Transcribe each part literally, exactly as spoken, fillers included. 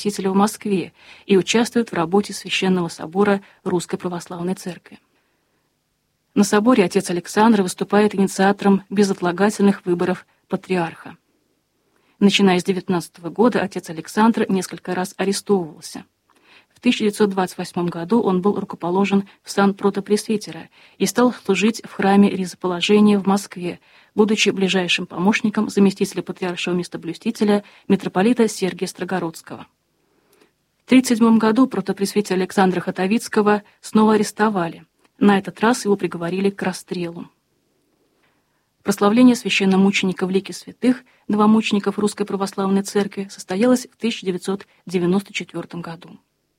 Спасителя в Москве и участвует в работе Священного собора Русской Православной Церкви. На соборе отец Александр выступает инициатором безотлагательных выборов патриарха. Начиная с девятнадцатого года отец Александр несколько раз арестовывался. В тысяча девятьсот двадцать восьмом году он был рукоположен в сан протопресвитера и стал служить в храме Ризоположения в Москве, будучи ближайшим помощником заместителя патриаршего местоблюстителя митрополита Сергия Строгородского. В тысяча девятьсот тридцать седьмом году протопресвитера Александра Хотовицкого снова арестовали. На этот раз его приговорили к расстрелу. Прославление священномученика в лике святых, новомучеников Русской Православной Церкви, состоялось в тысяча девятьсот девяносто четвёртом году.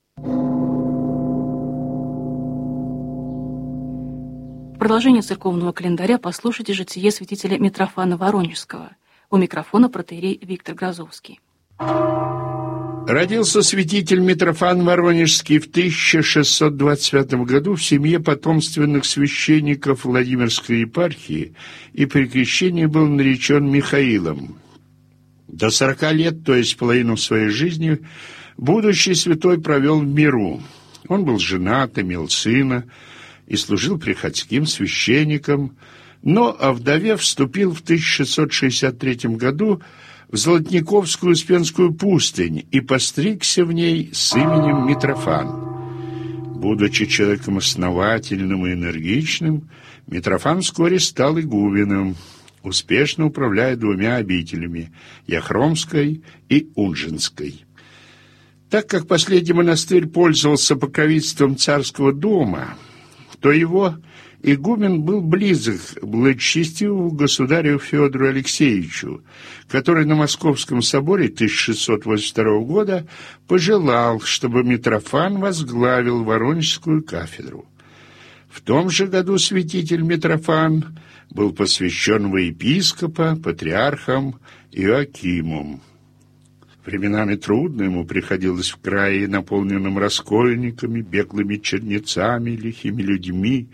В продолжение церковного календаря послушайте житие святителя Митрофана Воронежского. У микрофона протоиерей Виктор Грозовский. Родился святитель Митрофан Воронежский в тысяча шестьсот двадцать пятом году в семье потомственных священников Владимирской епархии и при крещении был наречен Михаилом. До сорока лет, то есть половину своей жизни, будущий святой провел в миру. Он был женат, имел сына и служил приходским священником, но, овдовев, вступил в тысяча шестьсот шестьдесят третьем году в Золотниковскую Успенскую пустынь и постригся в ней с именем Митрофан. Будучи человеком основательным и энергичным, Митрофан вскоре стал игуменом, успешно управляя двумя обителями – Яхромской и Унжинской. Так как последний монастырь пользовался покровительством царского дома, то его игумен был близок к благочестивому государю Федору Алексеевичу, который на Московском соборе тысяча шестьсот восемьдесят второго года пожелал, чтобы Митрофан возглавил Воронежскую кафедру. В том же году святитель Митрофан был посвящен во епископа патриархом Иоакимом. Временами трудно ему приходилось в крае, наполненном раскольниками, беглыми чернецами, лихими людьми,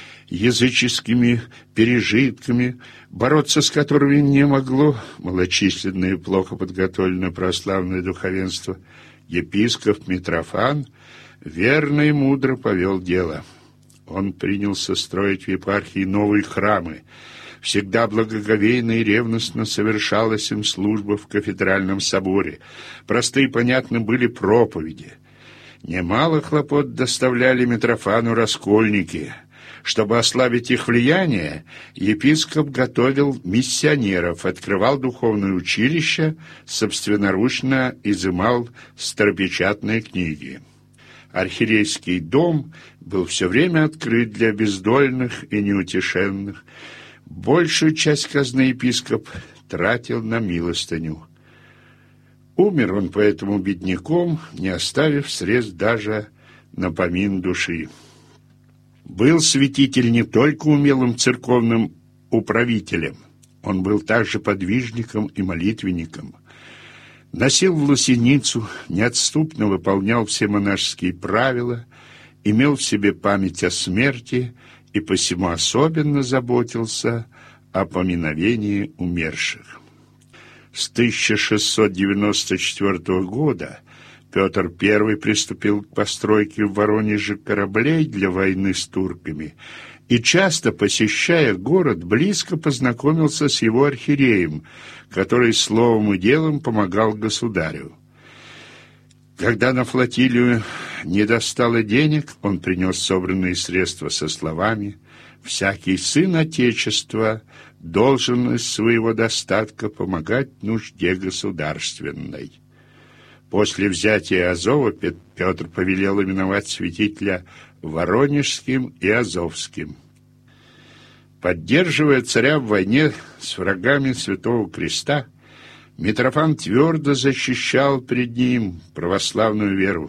языческими пережитками, бороться с которыми не могло малочисленное и плохо подготовленное православное духовенство. Епископ Митрофан верно и мудро повел дело. Он принялся строить в епархии новые храмы. Всегда благоговейно и ревностно совершалась им служба в кафедральном соборе. Простые и понятны были проповеди. Немало хлопот доставляли Митрофану раскольники. Чтобы ослабить их влияние, епископ готовил миссионеров, открывал духовное училище, собственноручно изымал старопечатные книги. Архиерейский дом был все время открыт для бездольных и неутешенных. Большую часть казны епископ тратил на милостыню. Умер он поэтому бедняком, не оставив средств даже на помин души. Был святитель не только умелым церковным управителем, он был также подвижником и молитвенником. Носил в лусеницу, неотступно выполнял все монашеские правила, имел в себе память о смерти и посему особенно заботился о поминовении умерших. С тысяча шестьсот девяносто четвёртого года Петр Первый приступил к постройке в Воронеже кораблей для войны с турками и, часто посещая город, близко познакомился с его архиереем, который словом и делом помогал государю. Когда на флотилию не достало денег, он принес собранные средства со словами: «Всякий сын Отечества должен из своего достатка помогать нужде государственной». После взятия Азова Петр повелел именовать святителя Воронежским и Азовским. Поддерживая царя в войне с врагами Святого Креста, Митрофан твердо защищал пред ним православную веру.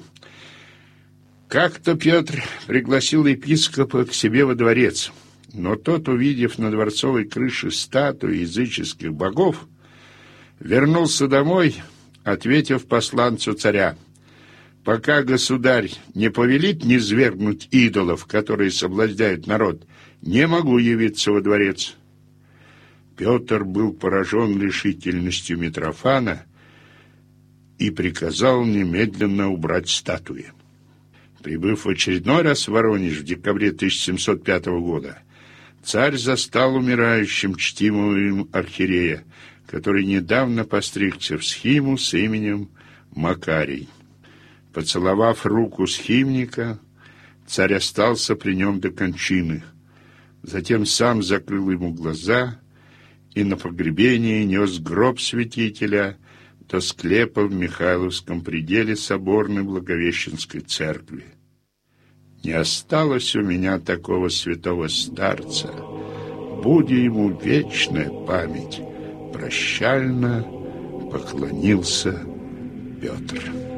Как-то Петр пригласил епископа к себе во дворец, но тот, увидев на дворцовой крыше статуи языческих богов, вернулся домой, ответив посланцу царя: «Пока государь не повелит низвергнуть идолов, которые соблазняют народ, не могу явиться во дворец». Петр был поражен решительностью Митрофана и приказал немедленно убрать статуи. Прибыв в очередной раз в Воронеж в декабре тысяча семьсот пятого года, царь застал умирающим чтимого им архиерея, который недавно постригся в схиму с именем Макарий. Поцеловав руку схимника, царь остался при нем до кончины. Затем сам закрыл ему глаза и на погребение нес гроб святителя до склепа в Михайловском пределе соборной Благовещенской церкви. Не осталось у меня такого святого старца. Буди ему вечная память. Прощально поклонился Петр.